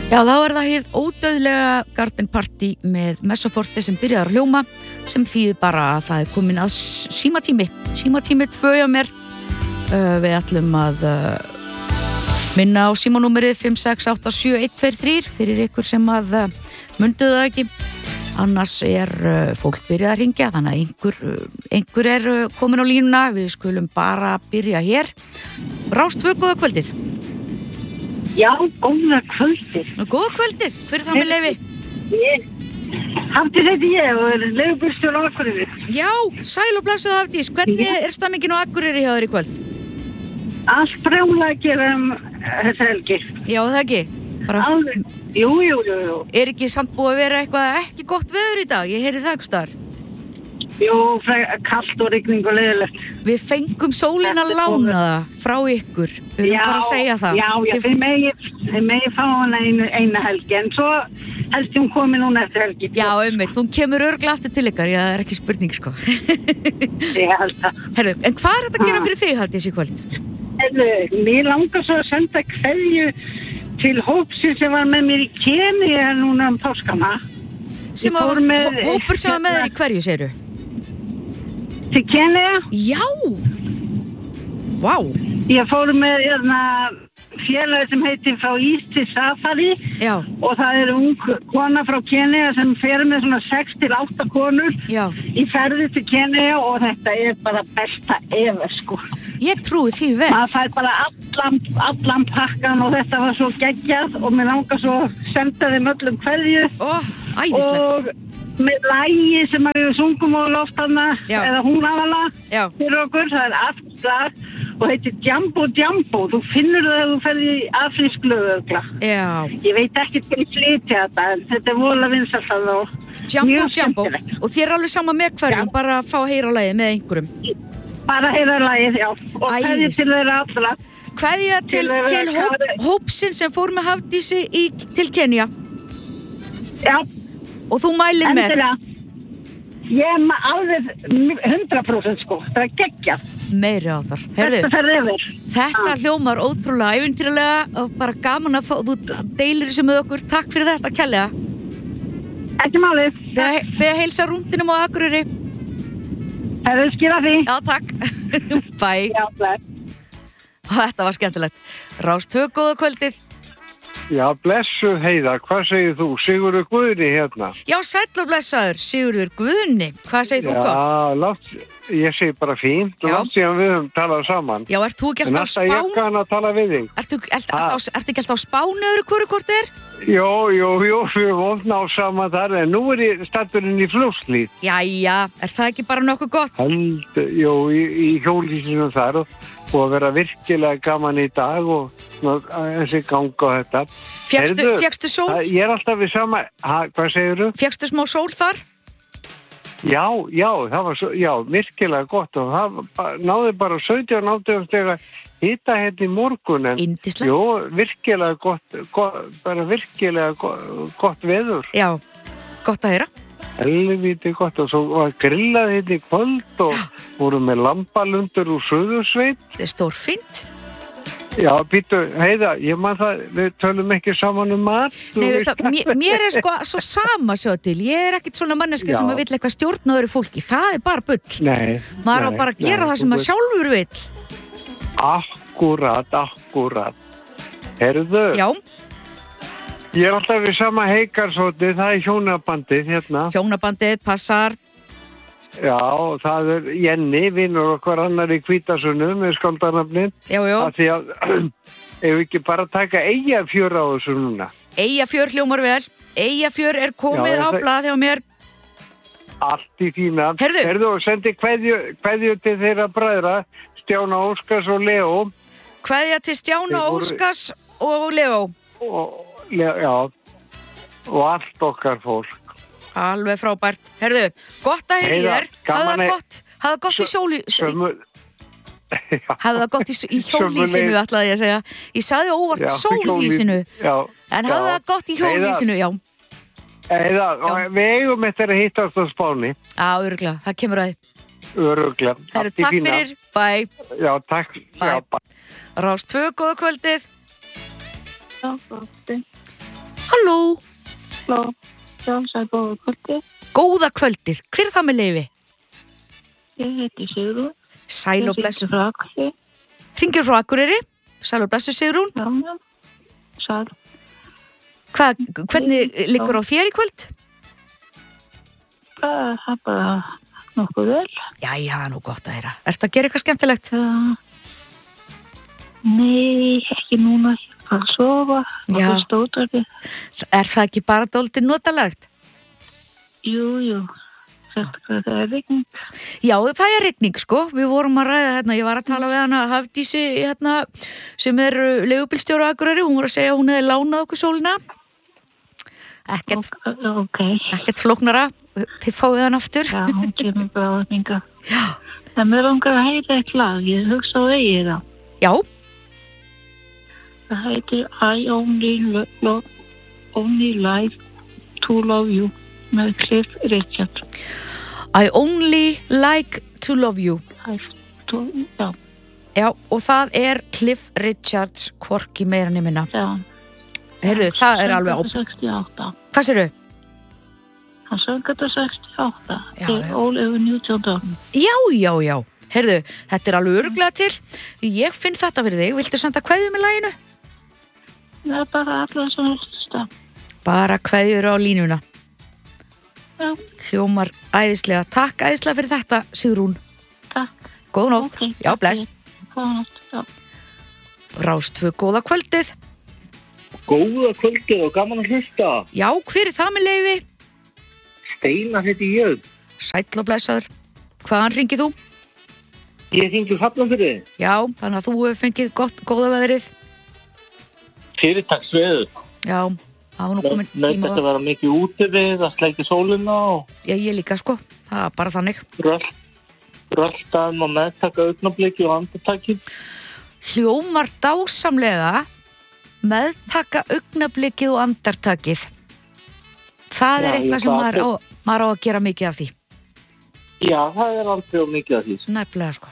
Já, þá það hið ódauðlega Garden Party með Messoforti sem byrjaði að hljóma, sem þýðir bara að það komin að símatími 2 hjá mér. Við ætlum að minna á símanúmerið 5687123 fyrir ykkur sem að mundu það ekki. Annars fólk byrjað að hringja, þannig að einhver komin á línuna. Við skulum bara byrja hér. Rás 2, góða kvöldið. Já, góða kvöldið. Góða kvöldið, fyrir það með leyfi. Hafdís heiti ég og leigubílstjóri á Akureyri. Já, sæl og blessuð Hafdís. Hvernig stemmingin á Akureyri hjá þér í kvöld? Allt brjálæði að gera þessa helgi. Já, það ekki? Alveg, jú. Er ekki samt búið að vera eitthvað ekki gott veður í dag? Ég heyri það ekki staðar. Jú, kalt og rigning og leiðilegt. Við fengum sólina lánaða frá ykkur. Við erum bara að segja það. Já, þið megi fá hana eina helgi, en svo helst hún komi núna eftir helgi. Já, hún kemur örugglega aftur til ykkar, já, það er ekki spurning, sko. Ég held það. Herðu, en hvað þetta að gera fyrir þig, Haldís, í kvöld? Mér langar svo að senda kveðju til hópsi sem var með mér í Kenía núna páskana. Hópur sem var með þér í hverju, segirðu? Til Kenía? Já! Vá! Ég fór með félagi sem heitir Frá Ís til Safari. Já. Og það ung kona frá Kenía sem fer með svona 6 til 8 konur. Já. Í ferði til Kenía og þetta bara besta ever, sko. Ég trúi því vel. Það fær bara allan pakkan og þetta var svo geggjað og mér langar svo að senda þeim öllum kveðju. Æðislegt. Og með lagi sem við sungum á loftarna, eða hún aðalega fyrir okkur, það afslag og heitir Jambo. Þú finnur það að þú ferði í afrísk lögögla. Já. Ég veit ekki hvernig flytja þetta, en þetta voðalega vinsælt og Jambo. Og þér alveg sama með hverjum, bara að fá að heyra lagið með einhverjum? Bara að heyra lagið, já. Og kveðja til þeirra allra. Kveðja til hópsinn sem fór með Hafdísi til Kenía. Já. Og þú mælir með? Ég alveg 100% sko. Það er geggjað. Meiri áttar. Þetta hljómar ótrúlega ævintýralega og bara gaman að fá, þú deilir þessu með okkur. Takk fyrir þetta, kærlega. Ekki málið. Þið að heilsa rúndinum á Akureyri. Það er skila því. Já, takk. Bye. Já, bye. Þetta var skemmtilegt. Rás 2, góða kvöldið. Já, blessuð Heiða, hvað segir þú? Sigurður Guðni hérna. Já, sæll og blessaður, Sigurður Guðni. Hvað segir þú gott? Já, ég segi bara fínt. Látt síðan við höfum talað saman. Já, ert þú ekki alltaf á Spáni? En alltaf ég kann að tala við þig. Ertu ekki alltaf á Spáni öðru hverju hvort er? Jó, við höfum ná saman þar, en nú ég stætturinn í Fljótslíð. Jæja, er það ekki bara nokkuð gott? Í hjólhýsinu þar og að vera virkilega gaman í dag og þessi ganga og þetta. Fékkstu sól? Ég er alltaf við sama, hvað segir þú? Fékkstu smá sól þar? Já, það var virkilega gott og það náði bara 17-18 stiga hita hérna í morgun en yndislegt. Jú, virkilega gott veður. Já, gott að heyra. Helviti gott og svo var grillað hérna í kvöld og voru með lambalundur úr Suðursveit. Það er stórfínt. Já, býtu, Heiða, ég man það, við tölum ekki saman mat. Nei, veist það, mér er sko svo sama svo til. Ég er ekkit svona manneska sem að vill eitthvað stjórna öðru fólki. Það er bara bull. Nei. Maður á bara að gera það sem maður sjálfur vill. Akkúrat. Herðu? Já. Ég er alltaf við sama heikarsóti, það er hjónabandið hérna. Hjónabandið, passar. Já, það er Jenny, vinnur okkar annar í Hvítasunnu með skáldarnafnið. Já. Af því að ef við ekki bara taka Eyjafjörð á þessu núna. Eyjafjörð hljómar vel. Eyjafjörð er komið á blað hjá mér. Allt í fína. Herðu og sendi kveðju til þeirra bræðra, Stjána Óskars og Leó. Kveðja til Stjána Óskars og Leó. Já, og allt okkar fólk. Alveg frábært. Herðu, gott að heyra þér. Hafðu það gott í hafðu það gott í hjólhýsinu, ætlaði ég að segja. Ég sagði óvart sólhýsinu. En hafðu það gott í hjólhýsinu, já. Heiða, við eigum eftir að hittast á Spáni. Já, örugglega, það kemur að þið. Örugglega. Herru, takk fyrir, bye. Já, takk. Bye. Rás 2, góða kvöldið. Já, góði. Halló. Halló. Já, sæl góða kvöldið. Góða kvöldið. Hver er það með leyfi? Ég heiti Sigrún. Sæl og blessu. Ég hringi frá Akureyri. Hringir frá Akureyri. Sæl og blessu, Sigrún. Já. Sæl. Hvernig liggur á þér í kvöld? Það er bara nokkuð vel. Jæja, það er nú gott að heyra. Ertu að gera eitthvað skemmtilegt? Nei, ekki núna. Að sofa. Já. Er það ekki bara dálítið notalegt? Jú. Það er rigning. Já, það er rigning, sko. Við vorum að ræða hérna, ég var að tala við hana Hafdísi hérna, sem er leigubílstjóri á Akureyri. Hún var að segja að hún hefði lánað okkur sólina. Ekkert flóknara. Þið fáið hann aftur. Já, hún kemur bara á þinga. Já. En mér langar að heyra eitt lag. Ég hugsa á eigið það. Já. Það heitir I Only Like to Love You með Cliff Richard. I Only Like to Love You. Já. Já, og það er Cliff Richards, hvorki meira niður minna. Já. Heyrðu, það er alveg 68. Hvað sérðu? Hann söng þetta 68. Til Ólafur Newton. Já. Heyrðu, þetta er alveg örugglega til. Ég finn þetta fyrir þig. Viltu senda kveðju með laginu? Það er bara allar sem helsta. Bara kveðjur á línuna. Já. Hljómar æðislega. Takk æðislega fyrir þetta, Sigrún. Takk. Góða nótt. Okay, já, bless. Góða nótt, já. Rástvö, góða kvöldið. Góða kvöldið og gaman að hlusta. Já, hver er það með leyfi? Steinar heiti ég. Sæll og blessaður. Hvaðan hringið þú? Ég hringi Hafnarfirði. Já, þannig að þú hefur fengið góða veðrið. Fyrirtaksveður. Já, það var nú komin tíma. Þetta að vera mikið úti við, að sleikja sólina og... Já, ég líka sko. Það er bara þannig. Röldaðum að meðtaka augnablikki og andartaki. Hljómar dásamlega meðtaka augnablikkið og andartakið. Það er eitthvað sem maður á að gera mikið af því. Já, það er aldrei mikið af því. Nefnilega sko.